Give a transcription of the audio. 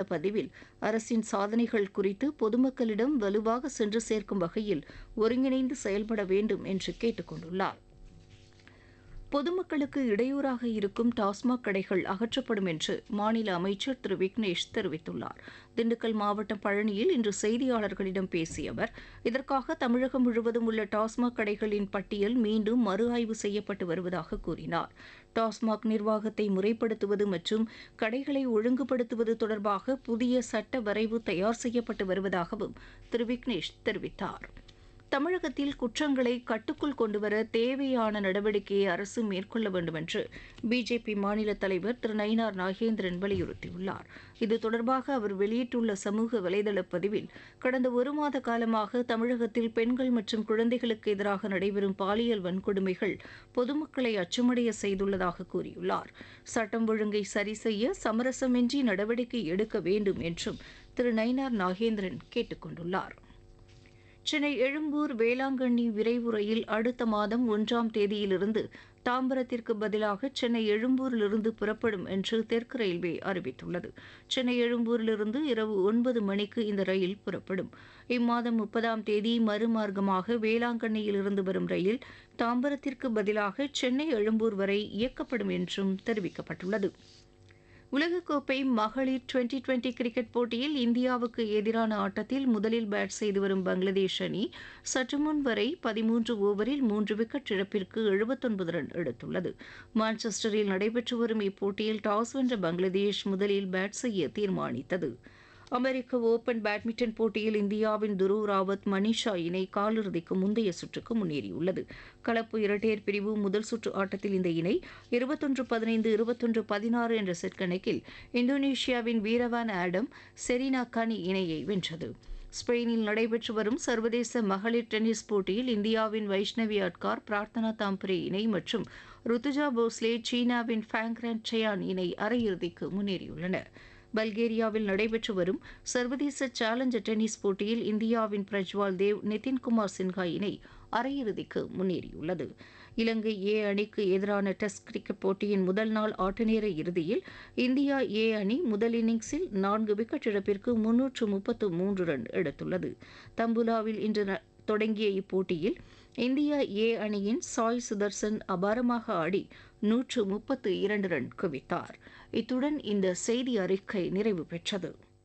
பதிவில் அரசின் சாதனைகள் குறித்து பொதுமக்களிடம் வலுவாக சென்று சேர்க்கும் வகையில் ஒருங்கிணைந்து செயல்பட வேண்டும் என்று கேட்டுக் கொண்டுள்ளார். பொதுமக்களுக்கு இடையூறாக இருக்கும் டாஸ்மாக் கடைகள் அகற்றப்படும் என்று மாநில அமைச்சர் திரு விக்னேஷ் தெரிவித்துள்ளார். திண்டுக்கல் மாவட்டம் பழனியில் இன்று செய்தியாளர்களிடம் பேசிய அவர், இதற்காக தமிழகம் முழுவதும் உள்ள டாஸ்மாக் கடைகளின் பட்டியல் மீண்டும் மறு ஆய்வு செய்யப்பட்டு வருவதாக கூறினார். டாஸ்மாக் நிர்வாகத்தை முறைப்படுத்துவது மற்றும் கடைகளை ஒழுங்குபடுத்துவது தொடர்பாக புதிய சட்ட வரைவு தயார் செய்யப்பட்டு வருவதாகவும் திரு விக்னேஷ் தெரிவித்தார். தமிழகத்தில் குற்றங்களை கட்டுக்குள் கொண்டுவர தேவையான நடவடிக்கையை அரசு மேற்கொள்ள வேண்டும் என்று பிஜேபி மாநில தலைவர் திரு நயினார் நாகேந்திரன் வலியுறுத்தியுள்ளார். இது தொடர்பாக அவர் வெளியிட்டுள்ள சமூக வலைதள பதிவில், கடந்த ஒரு மாத காலமாக தமிழகத்தில் பெண்கள் மற்றும் குழந்தைகளுக்கு எதிராக நடைபெறும் பாலியல் வன்கொடுமைகள் பொதுமக்களை அச்சமடைய செய்துள்ளதாக கூறியுள்ளார். சட்டம் ஒழுங்கை சரி செய்ய சமரசமின்றி நடவடிக்கை எடுக்க வேண்டும் என்றும் திரு நயினார் நாகேந்திரன் கேட்டுக் கொண்டுள்ளார். சென்னை எழும்பூர் வேளாங்கண்ணி விரைவு ரயில் அடுத்த மாதம் 1ஆம் தேதியிலிருந்து தாம்பரத்திற்கு பதிலாக சென்னை எழும்பூரிலிருந்து புறப்படும் என்று தெற்கு ரயில்வே அறிவித்துள்ளது. சென்னை எழும்பூரிலிருந்து இரவு 9 மணிக்கு இந்த ரயில் புறப்படும். இம்மாதம் 30ஆம் தேதி மறுமார்க்கமாக வேளாங்கண்ணியிலிருந்து வரும் ரயில் தாம்பரத்திற்கு பதிலாக சென்னை எழும்பூர் வரை இயக்கப்படும் என்றும் தெரிவிக்கப்பட்டுள்ளது. உலகக்கோப்பை மகளிர் டுவெண்டி கிரிக்கெட் போட்டியில் இந்தியாவுக்கு எதிரான ஆட்டத்தில் முதலில் பேட் செய்து வரும் பங்களாதேஷ் அணி சற்றுமுன் வரை 13 ஓவரில் 3 விக்கெட் இழப்பிற்கு 79 ரன் எடுத்துள்ளது. மான்செஸ்டரில் நடைபெற்று வரும் இப்போட்டியில் டாஸ் வென்ற பங்களாதேஷ் முதலில் பேட் செய்ய தீர்மானித்தது. அமெரிக்க ஓபன் பேட்மிண்டன் போட்டியில் இந்தியாவின் துருவ் ராவத் மனிஷா இணை காலிறுதிக்கு முந்தைய சுற்றுக்கு முன்னேறியுள்ளது. கலப்பு இரட்டையர் பிரிவு முதல் சுற்று ஆட்டத்தில் இந்த இணை 21-15, 21-16 என்ற செட் கணக்கில் இந்தோனேஷியாவின் வீரவான் ஆடம் செரீனா கனி இணையை வென்றது. ஸ்பெயினில் நடைபெற்று வரும் சர்வதேச மகளிர் டென்னிஸ் போட்டியில் இந்தியாவின் வைஷ்ணவி அட்கார், பிரார்த்தனா தாம்பரே இணை மற்றும் ருத்துஜா போஸ்லே சீனாவின் ஃபேங்ரான் சயான் இணை அரையிறுதிக்கு முன்னேறியுள்ளனர். பல்கேரியாவில் நடைபெற்று வரும் சர்வதேச சேலஞ்சர் டென்னிஸ் போட்டியில் இந்தியாவின் பிரஜ்வால் தேவ், நிதின்குமார் சின்ஹா இணை அரையிறுதிக்கு முன்னேறியுள்ளது. இலங்கை ஏ அணிக்கு எதிரான டெஸ்ட் கிரிக்கெட் போட்டியின் முதல் நாள் ஆட்டநேர இறுதியில் இந்தியா ஏ அணி முதல் இன்னிங்ஸில் 4 விக்கெட் இழப்பிற்கு 333 ரன் எடுத்துள்ளது. தம்புலாவில் இன்று தொடங்கிய இப்போட்டியில் இந்தியா ஏ அணியின் சாய் சுதர்சன் அபாரமாக ஆடி 132 ரன் குவித்தார். இத்துடன் இந்த செய்தி அறிக்கை நிறைவு பெற்றது.